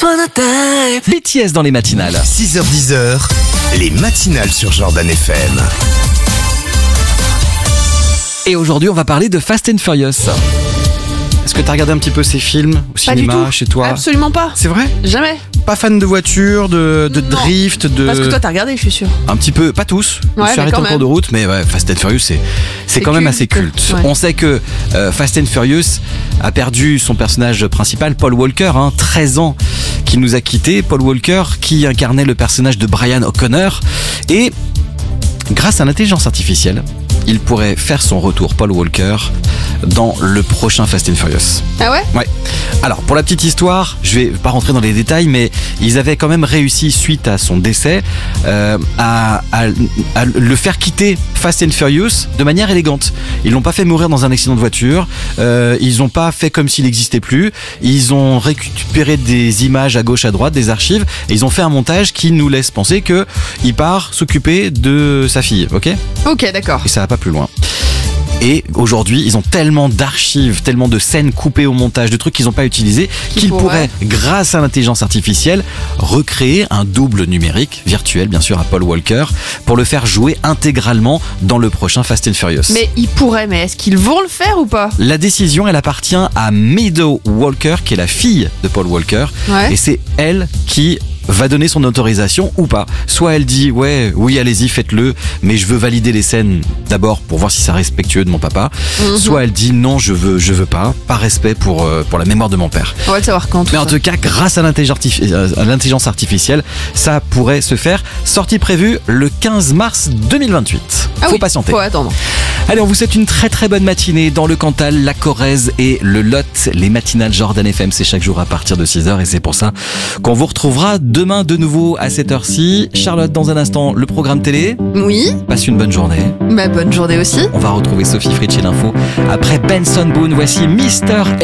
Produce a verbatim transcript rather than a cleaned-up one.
B T S dans les matinales. six heures dix, les matinales sur Jordan F M. Et aujourd'hui, on va parler de Fast and Furious. Est-ce que t'as regardé un petit peu ces films au Pas cinéma, du tout. chez toi? Absolument pas. C'est vrai? Jamais. Pas fan de voiture, de, de Non. drift, de... Parce que toi, t'as regardé, je suis sûre. Un petit peu, pas tous. Je me Ouais, suis mais arrêté quand en cours même. de route, mais ouais, Fast and Furious, c'est, c'est, C'est quand même culte. assez culte. Ouais. On sait que euh, Fast and Furious a perdu son personnage principal, Paul Walker, hein, treize ans qu'il nous a quittés. Paul Walker qui incarnait le personnage de Brian O'Connor. Et grâce à l'intelligence artificielle, il pourrait faire son retour, Paul Walker, dans le prochain Fast and Furious. Ah ouais? Ouais. Alors, pour la petite histoire, je vais pas rentrer dans les détails, mais ils avaient quand même réussi, suite à son décès, euh, à, à, à le faire quitter Fast and Furious de manière élégante. Ils l'ont pas fait mourir dans un accident de voiture, euh, ils ont pas fait comme s'il n'existait plus, ils ont récupéré des images à gauche, à droite, des archives, et ils ont fait un montage qui nous laisse penser que il part s'occuper de sa fille, ok? Ok, d'accord. Et ça va pas plus loin. Et aujourd'hui, ils ont tellement d'archives, tellement de scènes coupées au montage, de trucs qu'ils n'ont pas utilisés, Qui qu'ils pourraient. pourraient, grâce à l'intelligence artificielle, recréer un double numérique, virtuel bien sûr, à Paul Walker, pour le faire jouer intégralement dans le prochain Fast and Furious. Mais ils pourraient, mais est-ce qu'ils vont le faire ou pas? La décision, elle appartient à Meadow Walker, qui est la fille de Paul Walker, Ouais. et c'est elle qui va donner son autorisation ou pas. Soit elle dit ouais, oui, allez-y, faites-le, mais je veux valider les scènes d'abord pour voir si c'est respectueux de mon papa. Mhm. Soit elle dit non, je veux, je veux pas, par respect pour euh, pour la mémoire de mon père. On va le savoir quand. tout Mais en ça. tout cas, grâce à l'intelligence artifi- euh, à l'intelligence artificielle, ça pourrait se faire. Sortie prévue le quinze mars deux mille vingt-huit. Ah Faut oui, patienter. Faut attendre. Allez, on vous souhaite une très très bonne matinée dans le Cantal, la Corrèze et le Lot. Les matinales Jordan F M, c'est chaque jour à partir de six heures et c'est pour ça qu'on vous retrouvera demain de nouveau à cette heure-ci. Charlotte, dans un instant, le programme télé. Oui. Passe une bonne journée. Bah, bonne journée aussi. On va retrouver Sophie Fritsch et l'info. Après Benson Boone, voici Mister